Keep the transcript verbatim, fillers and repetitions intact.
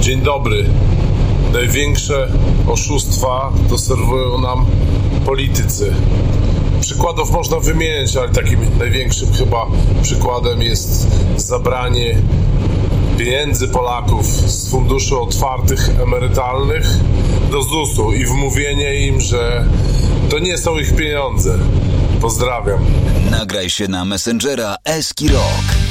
Dzień dobry. Największe oszustwa to serwują nam politycy. Przykładów można wymieniać, ale takim największym chyba przykładem jest zabranie pieniędzy Polaków z funduszy otwartych emerytalnych do zusu i wmówienie im, że to nie są ich pieniądze. Pozdrawiam. Nagraj się na Messengera Eski Rock.